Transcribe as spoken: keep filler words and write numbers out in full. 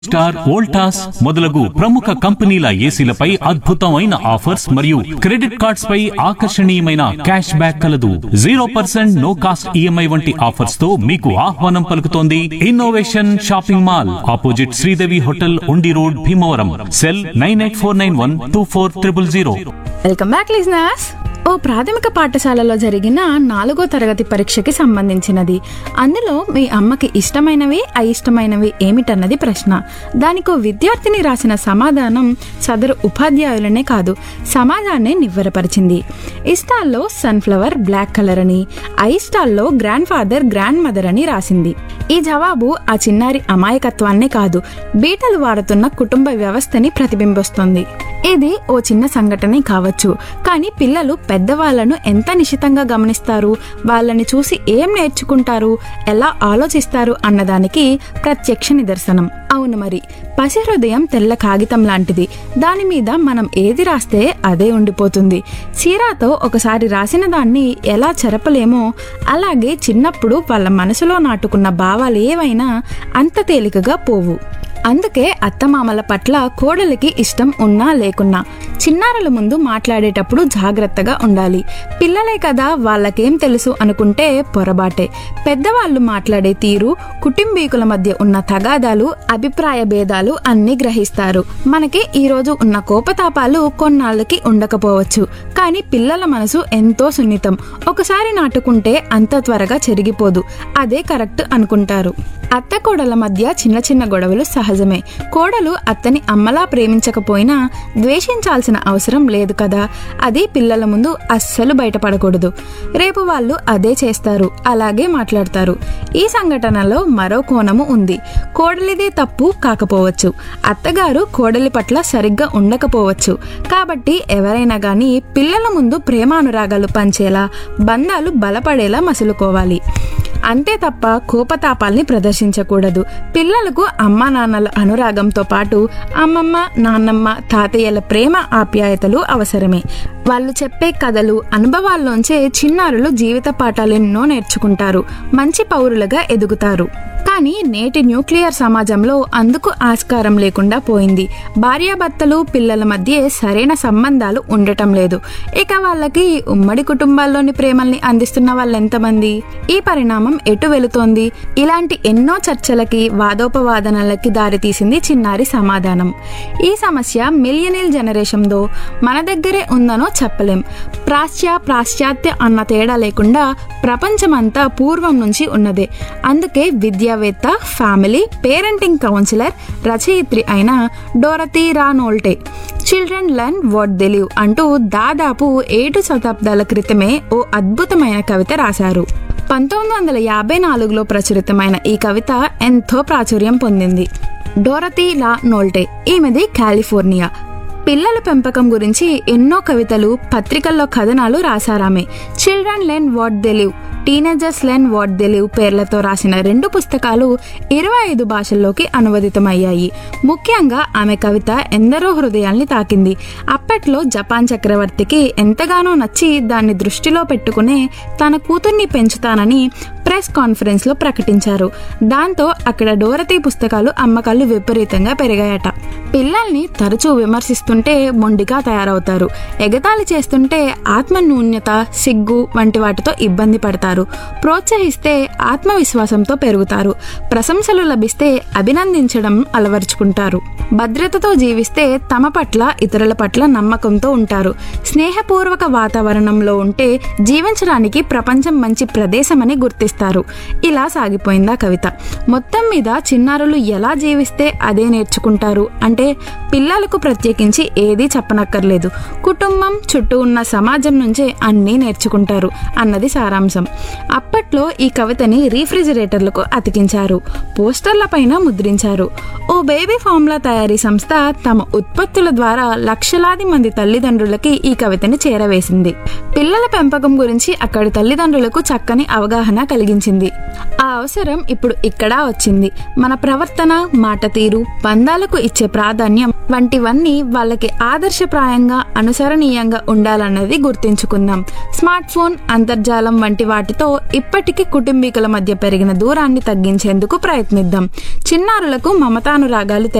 Star, Voltas మొదలగు ప్రముఖ కంపెనీల ఏసీలపై అద్భుతమైన ఆఫర్స్ మరియు క్రెడిట్ కార్డ్స్ పై ఆకర్షణీయమైన క్యాష్ బ్యాక్ కలదు. Zero percent no cost EMI వంటి ఆఫర్స్ తో మీకు ఆహ్వానం పలుకుతోంది innovation shopping mall, opposite Sridevi hotel, ఉండి road, Bhimavaram. Cell nine eight four nine one two four triple zero. Welcome back listeners. ఓ ప్రాథమిక పాఠశాలలో జరిగిన నాలుగో తరగతి పరీక్షకి సంబంధించినది. అందులో మీ అమ్మకి ఇష్టమైనవి, అయిష్టమైనవి ఏమిటన్నది ప్రశ్న. దానికో విద్యార్థిని రాసిన సమాధానం సదరు ఉపాధ్యాయులనే కాదు, సమాజాన్నే నివ్వెరపరిచింది. ఇష్టాల్లో సన్ఫ్లవర్ బ్లాక్ కలర్ అని, అయిష్టాల్లో గ్రాండ్ ఫాదర్ గ్రాండ్ మదర్ అని రాసింది. ఈ జవాబు ఆ చిన్నారి అమాయకత్వాన్నే కాదు, బీటలు వాడుతున్న కుటుంబ వ్యవస్థని ప్రతిబింబిస్తుంది. ఇది ఓ చిన్న సంఘటనే కావచ్చు, కానీ పిల్లలు పెద్దవాళ్లను ఎంత నిశితంగా గమనిస్తారు, వాళ్ళని చూసి ఏం నేర్చుకుంటారు, ఎలా ఆలోచిస్తారు అన్నదానికి ప్రత్యక్ష నిదర్శనం. అవును మరి, పసి హృదయం తెల్ల కాగితం లాంటిది. దాని మీద మనం ఏది రాస్తే అదే ఉండిపోతుంది. చీరాతో ఒకసారి రాసిన దాన్ని ఎలా చెరపలేమో, అలాగే చిన్నప్పుడు వాళ్ళ మనసులో నాటుకున్న భావాలు ఏవైనా అంత తేలికగా పోవు. అందుకే అత్తమామల పట్ల కోడలికి ఇష్టం ఉన్నా లేకున్నా చిన్నారుల ముందు మాట్లాడేటప్పుడు జాగ్రత్తగా ఉండాలి. పిల్లలే కదా, వాళ్ళకేం తెలుసు అనుకుంటే పొరబాటే. పెద్దవాళ్లు మాట్లాడే తీరు, కుటుంబీకుల మధ్య ఉన్న తగాదాలు, అభిప్రాయ భేదాలు అన్ని గ్రహిస్తారు. మనకి ఈ రోజు ఉన్న కోపతాపాలు కొన్నాళ్ళకి ఉండకపోవచ్చు, కానీ పిల్లల మనసు ఎంతో సున్నితం. ఒకసారి నాటుకుంటే అంత త్వరగా చెరిగిపోదు. అదే కరెక్ట్ అనుకుంటారు. అత్త కోడల మధ్య చిన్న చిన్న గొడవలు సహజమే. కోడలు అత్తని అమ్మలా ప్రేమించకపోయినా ద్వేషించాల్సిన అవసరం లేదు కదా. అది పిల్లల ముందు అస్సలు బయటపడకూడదు. రేపు వాళ్ళు అదే చేస్తారు, అలాగే మాట్లాడతారు. ఈ సంఘటనలో మరో కోణము ఉంది. కోడలిదే తప్పు కాకపోవచ్చు, అత్తగారు కోడలి పట్ల సరిగ్గా ఉండకపోవచ్చు. కాబట్టి ఎవరైనా గానీ పిల్లల ముందు ప్రేమానురాగాలు పంచేలా, బంధాలు బలపడేలా మసులుకోవాలి. అంతే తప్ప కోపతాపాల్ని ప్రదర్శించకూడదు. పిల్లలకు అమ్మా నాన్నల అనురాగంతో పాటు అమ్మమ్మ, నాన్నమ్మ, తాతయ్యల ప్రేమ, ఆప్యాయతలు అవసరమే. వాళ్ళు చెప్పే కథలు, అనుభవాల్లోంచే చిన్నారులు జీవిత పాఠాలెన్నో నేర్చుకుంటారు, మంచి పౌరులుగా ఎదుగుతారు. కానీ నేటి న్యూక్లియర్ సమాజంలో అందుకు ఆస్కారం లేకుండా పోయింది. భార్యాభర్తలు, పిల్లల మధ్య సరైన సంబంధాలు ఉండటం లేదు. ఇక వాళ్ళకి ఉమ్మడి కుటుంబాల్లోని ప్రేమల్ని అందిస్తున్న వాళ్ళెంతమంది? ఈ పరిణామం ఎటు వెళుతోంది? ఇలాంటి ఎన్నో చర్చలకి, వాదోపవాదనలకి దారితీసింది చిన్నారి సమాధానం. ఈ సమస్య మిలియనియల్ జనరేషన్తో మన దగ్గరే ఉందనో చెప్పలేం. ప్రాచ్య పాశ్చాత్య అన్న తేడా లేకుండా ప్రపంచమంతా పూర్వం నుంచి ఉన్నదే. అందుకే విద్యావేత్త, ఫ్యామిలీ పేరెంటింగ్ కౌన్సిలర్, రచయిత్రి అయిన డోరతీ రా నోల్టే children learn what they live అంటూ దాదాపు ఏడు శతాబ్దాల క్రితమే ఓ అద్భుతమైన కవిత రాశారు. పంతొమ్మిది వందల యాభై నాలుగులో ప్రచురితమైన ఈ కవిత ఎంతో ప్రాచుర్యం పొందింది. డోరతీ రా నోల్టే ఈమెది కాలిఫోర్నియా. పిల్లల పెంపకం గురించి ఎన్నో కవితలు, పత్రికల్లో కథనాలు రాశారామె. Children learn what they live, teenagers learn what they live పేర్లతో రాసిన రెండు పుస్తకాలు ఇరవై ఐదు భాషల్లోకి అనువదితమయ్యాయి. ముఖ్యంగా ఆమె కవిత ఎందరో హృదయాల్ని తాకింది. అప్పట్లో జపాన్ చక్రవర్తికి ఎంతగానో నచ్చి దాన్ని దృష్టిలో పెట్టుకునే తన కూతుర్ని పెంచుతానని ప్రెస్ కాన్ఫరెన్స్ లో ప్రకటించారు. దాంతో అక్కడ డోరతీ పుస్తకాలు అమ్మకాలు విపరీతంగా పెరిగాయట. పిల్లల్ని తరచూ విమర్శిస్తుంటే మొండిగా తయారవుతారు. ఎగతాళి చేస్తుంటే ఆత్మన్యూన్యత, సిగ్గు వంటి వాటితో ఇబ్బంది పడతారు. ప్రోత్సహిస్తే ఆత్మవిశ్వాసంతో పెరుగుతారు. ప్రశంసలు లభిస్తే అభినందించడం అలవర్చుకుంటారు. భద్రతతో జీవిస్తే తమ పట్ల, ఇతరుల పట్ల నమ్మకంతో ఉంటారు. స్నేహపూర్వక వాతావరణంలో ఉంటే జీవించడానికి ప్రపంచం మంచి ప్రదేశమని గుర్తిస్తారు. ఇలా సాగిపోయిందా కవిత. మొత్తం మీద చిన్నారులు ఎలా జీవిస్తే అదే నేర్చుకుంటారు అంటే పిల్లలకు ప్రత్యేకించి ఏదీ చెప్పనక్కర్లేదు. కుటుంబం చుట్టూ ఉన్న సమాజం నుంచే అన్నీ నేర్చుకుంటారు అన్నది సారాంశం. అప్పట్లో ఈ కవితని రీఫ్రిజిరేటర్లకు అతికించారు, పోస్టర్ల పైన ముద్రించారు. ఓ బేబీ ఫార్ములా తయారీ సంస్థ తమ ఉత్పత్తుల ద్వారా లక్షలాది మంది తల్లిదండ్రులకి ఈ కవితని చేరవేసింది. పిల్లల పెంపకం గురించి అక్కడి తల్లిదండ్రులకు చక్కని అవగాహన కలిగించింది. ఆ అవసరం ఇప్పుడు ఇక్కడ వచ్చింది. మన ప్రవర్తన, మాట తీరు, బంధాలకు ఇచ్చే ప్రాధాన్యత ప్రాధాన్యం వంటివన్నీ వాళ్ళకి ఆదర్శప్రాయంగా అనుసరణీయంగా ఉండాలన్నది గుర్తుంచుకుందాం. స్మార్ట్ ఫోన్, అంతర్జాలం వంటి వాటితో ఇప్పటికీ కుటుంబీకుల మధ్య పెరిగిన దూరాన్ని తగ్గించేందుకు ప్రయత్నిద్దాం. చిన్నారులకు మమతానురాగాలు